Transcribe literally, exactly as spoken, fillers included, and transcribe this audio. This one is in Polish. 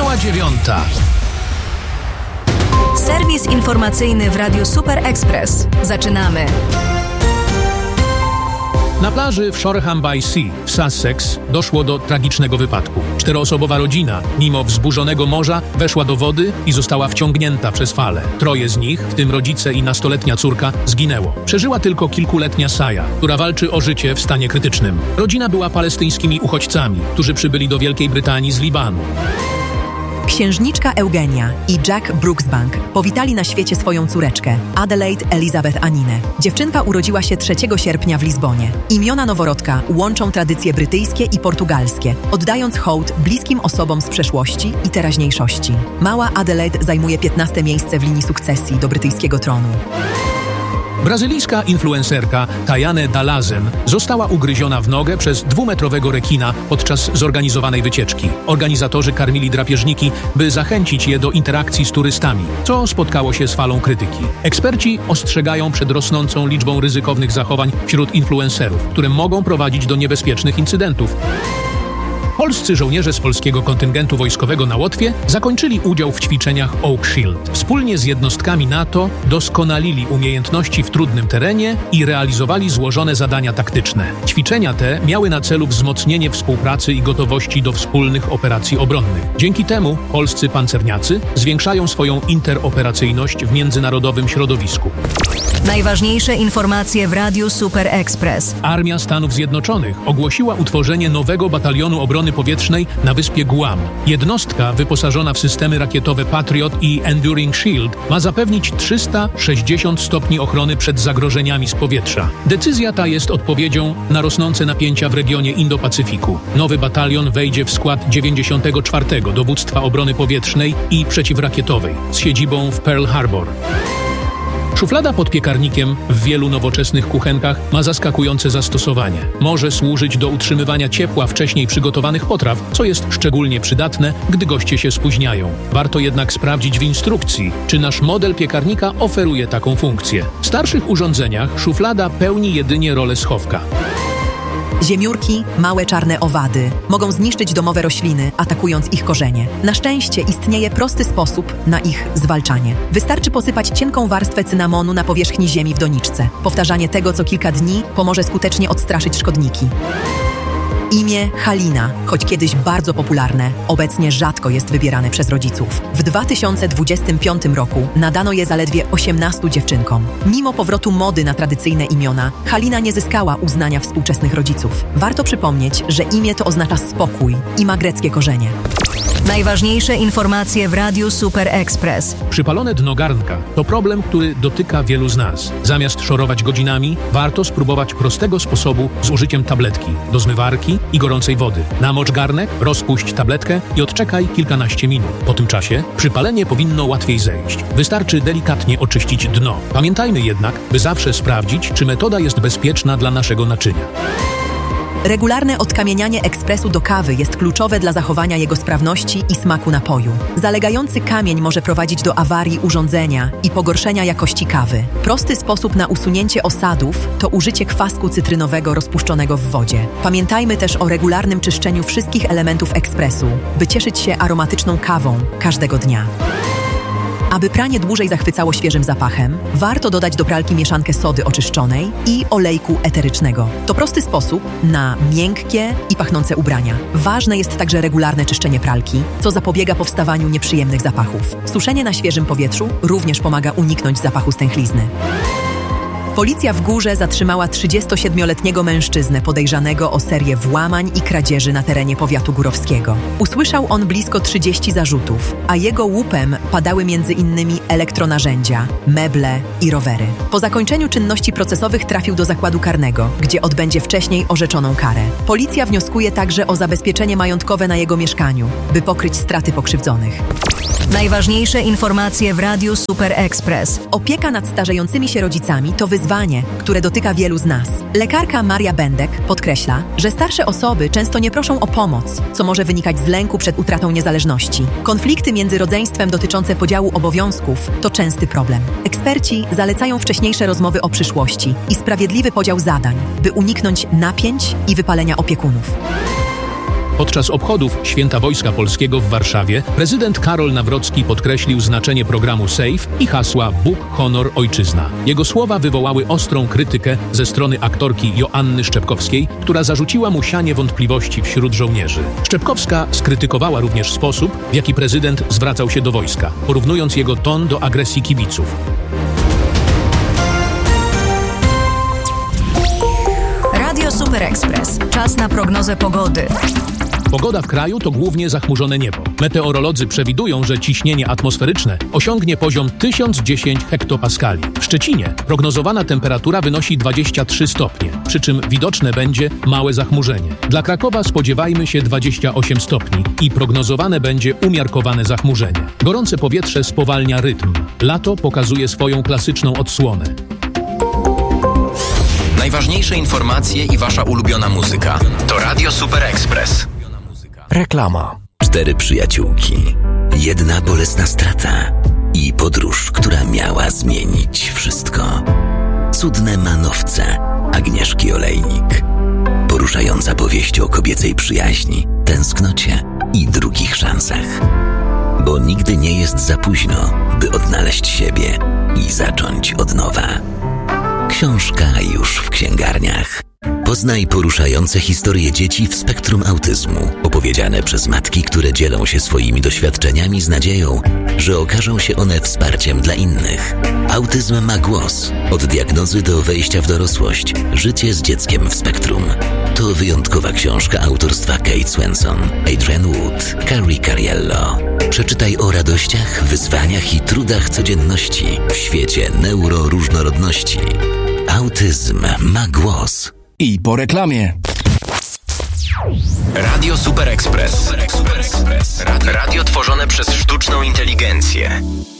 Minęła dziewiąta. Serwis informacyjny w Radiu Super Express. Zaczynamy. Na plaży w Shoreham by Sea w Sussex doszło do tragicznego wypadku. Czteroosobowa rodzina, mimo wzburzonego morza, weszła do wody i została wciągnięta przez fale. Troje z nich, w tym rodzice i nastoletnia córka, zginęło. Przeżyła tylko kilkuletnia Saja, która walczy o życie w stanie krytycznym. Rodzina była palestyńskimi uchodźcami, którzy przybyli do Wielkiej Brytanii z Libanu. Księżniczka Eugenia i Jack Brooksbank powitali na świecie swoją córeczkę, Adelaide Elizabeth Aninę. Dziewczynka urodziła się trzeciego sierpnia w Lizbonie. Imiona noworodka łączą tradycje brytyjskie i portugalskie, oddając hołd bliskim osobom z przeszłości i teraźniejszości. Mała Adelaide zajmuje piętnaste miejsce w linii sukcesji do brytyjskiego tronu. Brazylijska influencerka Tayane Dalazen została ugryziona w nogę przez dwumetrowego rekina podczas zorganizowanej wycieczki. Organizatorzy karmili drapieżniki, by zachęcić je do interakcji z turystami, co spotkało się z falą krytyki. Eksperci ostrzegają przed rosnącą liczbą ryzykownych zachowań wśród influencerów, które mogą prowadzić do niebezpiecznych incydentów. Polscy żołnierze z polskiego kontyngentu wojskowego na Łotwie zakończyli udział w ćwiczeniach Oak Shield. Wspólnie z jednostkami NATO doskonalili umiejętności w trudnym terenie i realizowali złożone zadania taktyczne. Ćwiczenia te miały na celu wzmocnienie współpracy i gotowości do wspólnych operacji obronnych. Dzięki temu polscy pancerniacy zwiększają swoją interoperacyjność w międzynarodowym środowisku. Najważniejsze informacje w Radiu Super Express. Armia Stanów Zjednoczonych ogłosiła utworzenie nowego batalionu obrony powietrznej na wyspie Guam. Jednostka wyposażona w systemy rakietowe Patriot i Enduring Shield ma zapewnić trzysta sześćdziesiąt stopni ochrony przed zagrożeniami z powietrza. Decyzja ta jest odpowiedzią na rosnące napięcia w regionie Indo-Pacyfiku. Nowy batalion wejdzie w skład dziewięćdziesiątego czwartego Dowództwa Obrony Powietrznej i Przeciwrakietowej z siedzibą w Pearl Harbor. Szuflada pod piekarnikiem w wielu nowoczesnych kuchenkach ma zaskakujące zastosowanie. Może służyć do utrzymywania ciepła wcześniej przygotowanych potraw, co jest szczególnie przydatne, gdy goście się spóźniają. Warto jednak sprawdzić w instrukcji, czy nasz model piekarnika oferuje taką funkcję. W starszych urządzeniach szuflada pełni jedynie rolę schowka. Ziemiórki, małe czarne owady, mogą zniszczyć domowe rośliny, atakując ich korzenie. Na szczęście istnieje prosty sposób na ich zwalczanie. Wystarczy posypać cienką warstwę cynamonu na powierzchni ziemi w doniczce. Powtarzanie tego co kilka dni pomoże skutecznie odstraszyć szkodniki. Imię Halina, choć kiedyś bardzo popularne, obecnie rzadko jest wybierane przez rodziców. W dwa tysiące dwudziestym piątym roku nadano je zaledwie osiemnastu dziewczynkom. Mimo powrotu mody na tradycyjne imiona, Halina nie zyskała uznania współczesnych rodziców. Warto przypomnieć, że imię to oznacza spokój i ma greckie korzenie. Najważniejsze informacje w Radiu Super Express. Przypalone dno garnka to problem, który dotyka wielu z nas. Zamiast szorować godzinami, warto spróbować prostego sposobu z użyciem tabletki do zmywarki i gorącej wody. Namocz garnek, rozpuść tabletkę i odczekaj kilkanaście minut. Po tym czasie przypalenie powinno łatwiej zejść. Wystarczy delikatnie oczyścić dno. Pamiętajmy jednak, by zawsze sprawdzić, czy metoda jest bezpieczna dla naszego naczynia. Regularne odkamienianie ekspresu do kawy jest kluczowe dla zachowania jego sprawności i smaku napoju. Zalegający kamień może prowadzić do awarii urządzenia i pogorszenia jakości kawy. Prosty sposób na usunięcie osadów to użycie kwasku cytrynowego rozpuszczonego w wodzie. Pamiętajmy też o regularnym czyszczeniu wszystkich elementów ekspresu, by cieszyć się aromatyczną kawą każdego dnia. Aby pranie dłużej zachwycało świeżym zapachem, warto dodać do pralki mieszankę sody oczyszczonej i olejku eterycznego. To prosty sposób na miękkie i pachnące ubrania. Ważne jest także regularne czyszczenie pralki, co zapobiega powstawaniu nieprzyjemnych zapachów. Suszenie na świeżym powietrzu również pomaga uniknąć zapachu stęchlizny. Policja w Górze zatrzymała trzydziestosiedmioletniego mężczyznę podejrzanego o serię włamań i kradzieży na terenie powiatu górowskiego. Usłyszał on blisko trzydzieści zarzutów, a jego łupem padały między innymi elektronarzędzia, meble i rowery. Po zakończeniu czynności procesowych trafił do zakładu karnego, gdzie odbędzie wcześniej orzeczoną karę. Policja wnioskuje także o zabezpieczenie majątkowe na jego mieszkaniu, by pokryć straty pokrzywdzonych. Najważniejsze informacje w Radiu Super Express. Opieka nad starzejącymi się rodzicami to wyzwanie, które dotyka wielu z nas. Lekarka Maria Bendek podkreśla, że starsze osoby często nie proszą o pomoc, co może wynikać z lęku przed utratą niezależności. Konflikty między rodzeństwem dotyczące podziału obowiązków to częsty problem. Eksperci zalecają wcześniejsze rozmowy o przyszłości i sprawiedliwy podział zadań, by uniknąć napięć i wypalenia opiekunów. Podczas obchodów Święta Wojska Polskiego w Warszawie prezydent Karol Nawrocki podkreślił znaczenie programu SAFE i hasła Bóg, honor, ojczyzna. Jego słowa wywołały ostrą krytykę ze strony aktorki Joanny Szczepkowskiej, która zarzuciła mu sianie wątpliwości wśród żołnierzy. Szczepkowska skrytykowała również sposób, w jaki prezydent zwracał się do wojska, porównując jego ton do agresji kibiców. Radio Super Express. Czas na prognozę pogody. Pogoda w kraju to głównie zachmurzone niebo. Meteorolodzy przewidują, że ciśnienie atmosferyczne osiągnie poziom tysiąc dziesięć hektopaskali. W Szczecinie prognozowana temperatura wynosi dwadzieścia trzy stopnie, przy czym widoczne będzie małe zachmurzenie. Dla Krakowa spodziewajmy się dwadzieścia osiem stopni i prognozowane będzie umiarkowane zachmurzenie. Gorące powietrze spowalnia rytm. Lato pokazuje swoją klasyczną odsłonę. Najważniejsze informacje i wasza ulubiona muzyka to Radio Super Express. Reklama. Cztery przyjaciółki, jedna bolesna strata i podróż, która miała zmienić wszystko. Cudne manowce Agnieszki Olejnik. Poruszająca powieść o kobiecej przyjaźni, tęsknocie i drugich szansach. Bo nigdy nie jest za późno, by odnaleźć siebie i zacząć od nowa. Książka już w księgarniach. Poznaj poruszające historie dzieci w spektrum autyzmu, opowiedziane przez matki, które dzielą się swoimi doświadczeniami z nadzieją, że okażą się one wsparciem dla innych. Autyzm ma głos. Od diagnozy do wejścia w dorosłość. Życie z dzieckiem w spektrum. To wyjątkowa książka autorstwa Kate Swenson, Adrian Wood, Carrie Cariello. Przeczytaj o radościach, wyzwaniach i trudach codzienności w świecie neuroróżnorodności. Autyzm ma głos. I po reklamie. Radio Super Express. Radio tworzone przez sztuczną inteligencję.